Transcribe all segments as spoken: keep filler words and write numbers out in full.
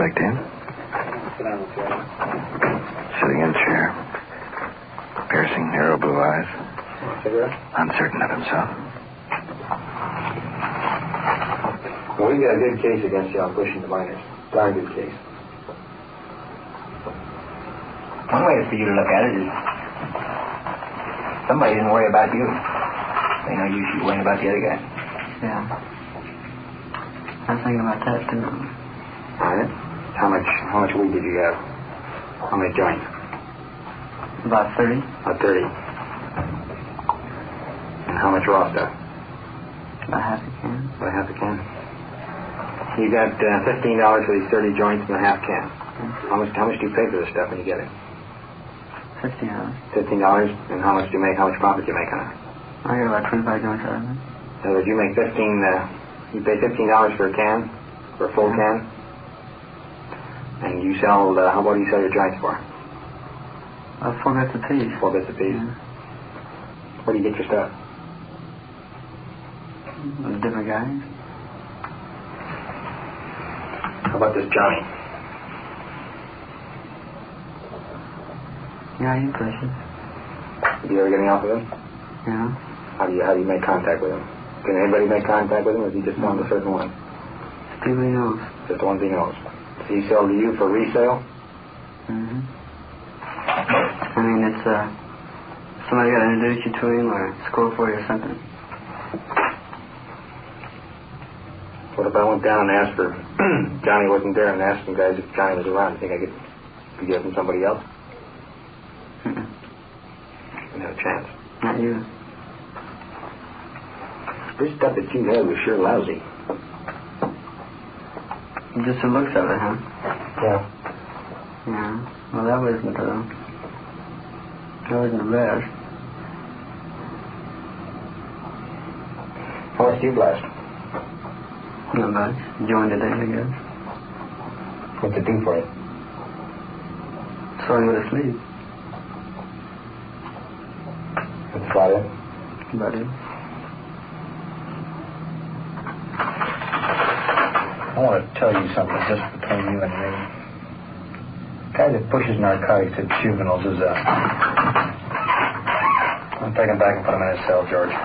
Suspect in. Sitting in chair. Piercing, narrow blue eyes. Uncertain of himself. Well, we got a good case against you on pushing the minors. Darn good case. One way for you to look at it is somebody didn't worry about you. They know you should worry about the other guy. Yeah. I was thinking about that, too. All right. How much, how much weed did you have? How many joints? About thirty. About thirty. And how much raw stuff? About half a can. About half a can. You got uh, fifteen dollars for these thirty joints and a half can. Mm-hmm. How much? How much do you pay for this stuff when you get it? Fifteen dollars. Fifteen dollars. And how much do you make? How much profit do you make on it? I get about twenty-five joints out of it. In other words, you make fifteen. Uh, you pay fifteen dollars for a can, for a full yeah. can, and you sell. Uh, how about you sell your joints for? Uh, four bits a piece. Four bits a piece. Yeah. Where do you get your stuff? With different guys. How about this Johnny? Yeah, he pushes. Do you ever get any off of him? Yeah. How do you how do you make contact with him? Can anybody make contact with him, or is he just one of the certain ones? People he knows. Just the ones he knows. Does he sell to you for resale? Mm-hmm. I mean, it's uh, somebody got to introduce you to him or score for you or something. What if I went down and asked for Johnny wasn't there and asked some guys if Johnny was around? You think I could could get him somebody else? Mm-mm. No chance. Not you. This stuff that you had was sure lousy. Just the looks of it, huh? Yeah. Yeah. Well, that wasn't, uh, that wasn't the best. How much do you blast? Not much. Joined today, I guess. What's it do for you? So I'm going to sleep. That's about it? About it. I want to tell you something just between you and me. The guy that pushes narcotics at juveniles is a... I'm taking him back and put him in his cell, George.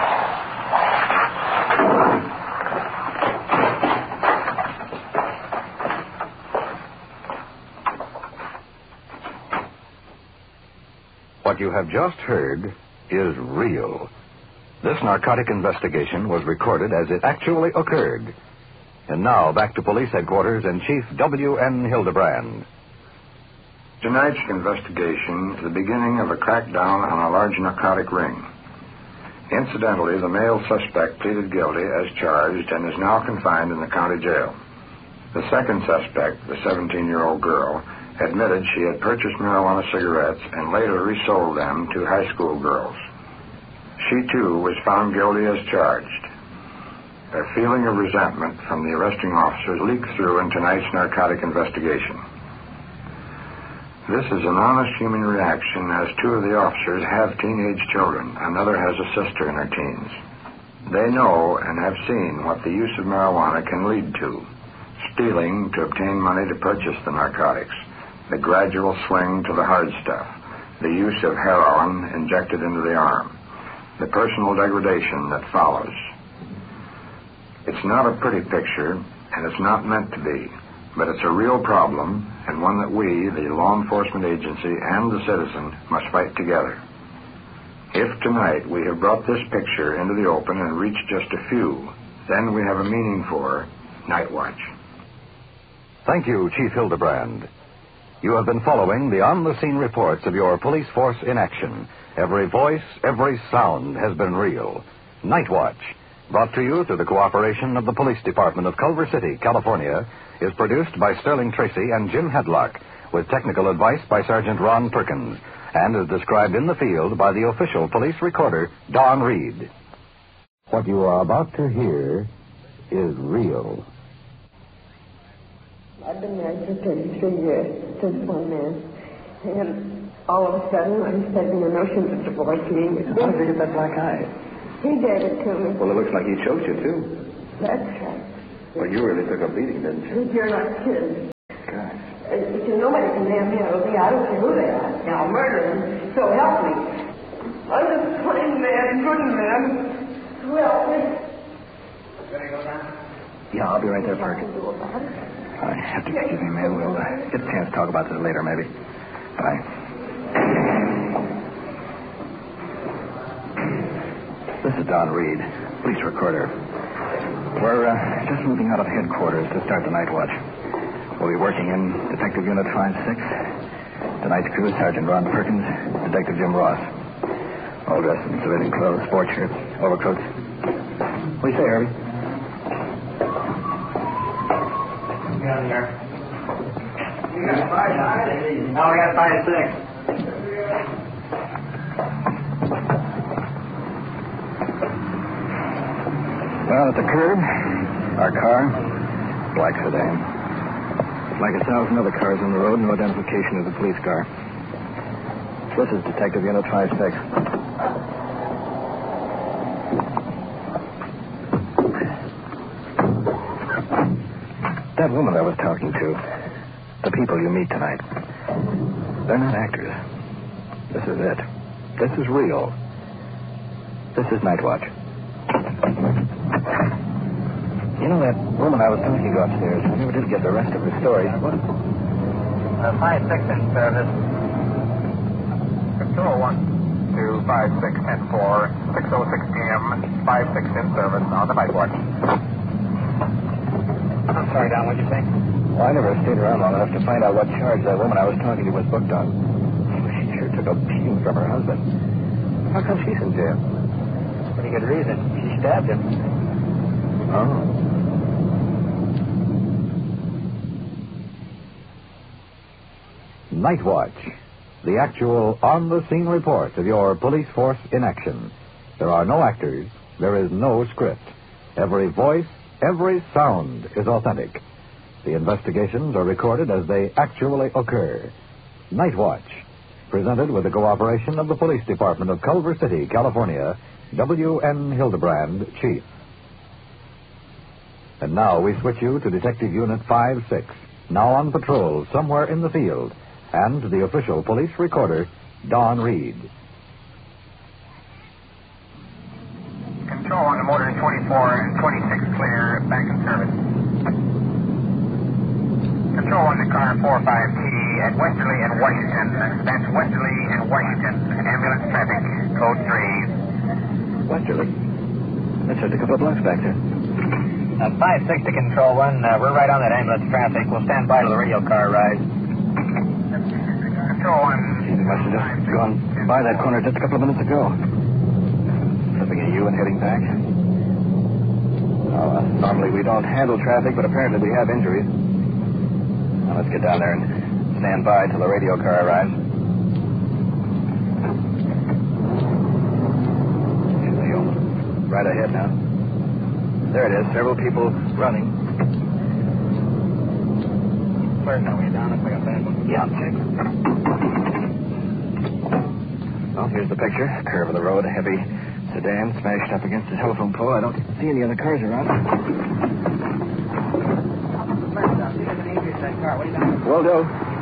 What you have just heard is real. This narcotic investigation was recorded as it actually occurred. And now, back to police headquarters and Chief W N Hildebrand. Tonight's investigation is the beginning of a crackdown on a large narcotic ring. Incidentally, the male suspect pleaded guilty as charged and is now confined in the county jail. The second suspect, the seventeen-year-old girl, admitted she had purchased marijuana cigarettes and later resold them to high school girls. She, too, was found guilty as charged. A feeling of resentment from the arresting officers leaked through in tonight's narcotic investigation. This is an honest human reaction, as two of the officers have teenage children. Another has a sister in her teens. They know and have seen what the use of marijuana can lead to. Stealing to obtain money to purchase the narcotics, the gradual swing to the hard stuff, the use of heroin injected into the arm, the personal degradation that follows. It's not a pretty picture, and it's not meant to be, but it's a real problem, and one that we, the law enforcement agency and the citizen, must fight together. If tonight we have brought this picture into the open and reached just a few, then we have a meaning for Night Watch. Thank you, Chief Hildebrand. You have been following the on-the-scene reports of your police force in action. Every voice, every sound has been real. Night Watch, brought to you through the cooperation of the Police Department of Culver City, California, is produced by Sterling Tracy and Jim Hedlock, with technical advice by Sergeant Ron Perkins, and is described in the field by the official police recorder, Don Reed. What you are about to hear is real. I've been married for thirty-three years to one man, and all of a sudden I'm having a notion of divorcing. How did you get that black eye? He gave it to me. Well, it looks like he choked you, too. That's right. Well, you really took a beating, didn't you? You're not kidding. nobody condemned me. I don't care who they are. Now, murdering, so help me. I'm just a plain man, good man. So help me. Yeah, I'll be right there, Perk. I have to excuse me, man. We'll uh, get a chance to talk about this later, maybe. Bye. This is Don Reed, police recorder. We're uh, just moving out of headquarters to start the night watch. We'll be working in Detective Unit five six. Tonight's crew, Sergeant Ron Perkins, Detective Jim Ross. All dressed in civilian clothes, sport shirts, overcoats. What do you say, Herbie? Get on here. You got five, nine? No, we got five, six. Well, at the curb, our car, black sedan. Like a thousand other cars on the road, no identification of the police car. This is Detective Unit five six. That woman I was talking to, the people you meet tonight, they're not actors. This is it. This is real. This is Night Watch. You know that woman I was talking to upstairs? I never did get the rest of her story. What? Uh, five six in service. Control one to five six ten four, six oh six p.m. five six in service on the night watch. I'm sorry, Don. What'd you say? Well, I never stayed around long enough to find out what charge that woman I was talking to was booked on. She sure took a beating from her husband. How come she's in jail? Pretty good reason. She stabbed him. Oh. Night Watch, the actual on-the-scene report of your police force in action. There are no actors. There is no script. Every voice, every sound is authentic. The investigations are recorded as they actually occur. Night Watch, presented with the cooperation of the Police Department of Culver City, California, W N Hildebrand, Chief. And now we switch you to Detective Unit five six, now on patrol somewhere in the field, and the official police recorder, Don Reed. Control on the motor twenty-four and twenty-six clear, back in service. Control on the car four five T at Westerly and Washington. That's Westerly and Washington. Ambulance traffic, code three. Westerly? That's just a couple of blocks back there. Uh, five six to Control one. Uh, we're right on that ambulance traffic. We'll stand by till the radio car arrives. Control one. He must have just gone by that corner just a couple of minutes ago. Flipping a U and heading back. Oh, uh, normally we don't handle traffic, but apparently we have injuries. Now let's get down there and stand by till the radio car arrives. Here's the old. Right ahead now. There it is. Several people running. Where now? We down? Looks like a bad one. Yeah, I'm check. Well, here's the picture. Curve of the road, a heavy sedan smashed up against a telephone pole. I don't see any other cars around. Will do.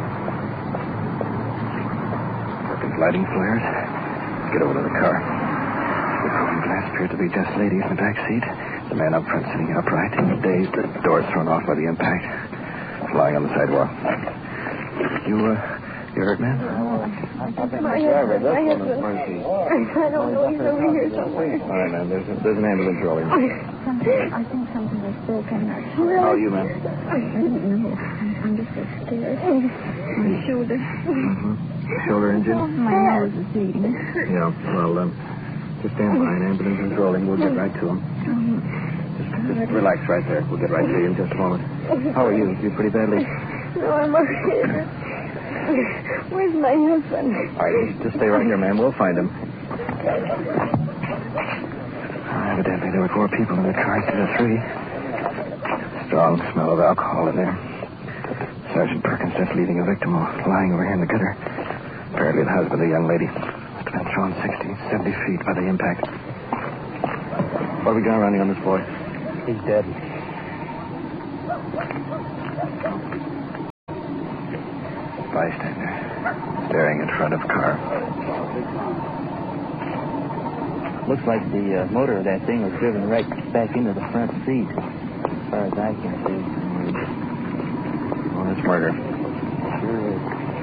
Perkins lighting flares. Let's get over to the car. The broken glass appeared to be just ladies in the back seat. The man up front sitting upright, dazed, the doors thrown off by the impact, lying on the sidewalk. You, uh, you hurt, man? My husband. My husband. I don't know. He's over here somewhere. All right, man. There's, a, there's an ambulance rolling. Something, I think something was broken. How are you, man? I don't know. I'm just so scared. My shoulder. Mm-hmm. Shoulder injured? My nose is bleeding. Yeah, well, um, just stand by. An ambulance is rolling. We'll get right to him. Just, just relax right there. We'll get right to you in just a moment. How are you? You pretty badly? No, I'm okay. Where's my husband? All right, just, just stay right here, ma'am. We'll find him. Evidently, there were four people in the car instead of three. Strong smell of alcohol in there. Sergeant Perkins just leaving a victim lying over here in the gutter. Apparently the husband of the young lady. Must have been thrown sixty, seventy feet by the impact. What have we got running on this boy? He's dead. bystander, staring in front of car. Looks like the uh, motor of that thing was driven right back into the front seat, as far as I can see. Well, it's murder. Sure is.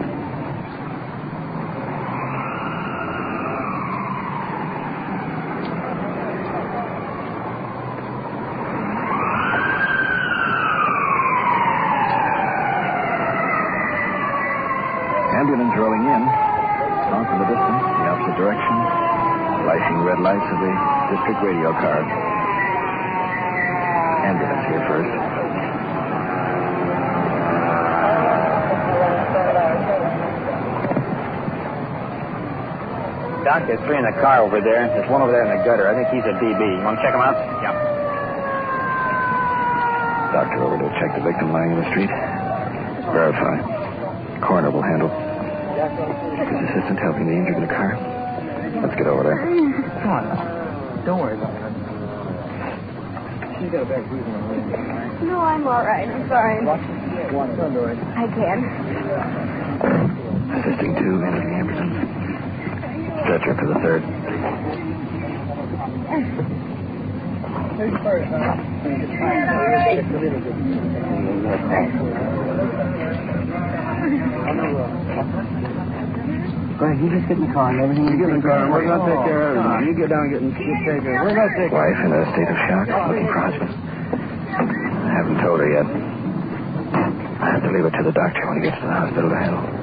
Ambulance rolling in. Off in the distance, the opposite direction. Flashing red lights of the district radio car. Ambulance here first. Doc, there's three in the car over there. There's one over there in the gutter. I think he's a D B. You want to check him out? Yeah. Doctor over to check the victim lying in the street. Verify. Coroner will handle. His assistant helping the injured in the car. Let's get over there. Come on now. Don't worry about it. She's got a bad bruise on her leg. No, I'm all right. I'm sorry. I can. Assisting two into the ambulance. Stretcher for the third. Go ahead, you just get in the car and everything. You get in the car and we're going to take care of everything. You get down and get, in, get take care of it. We're going to take care of it. Wife in a state of shock, looking for husband. I haven't told her yet. I have to leave it to the doctor when he gets to the hospital to handle.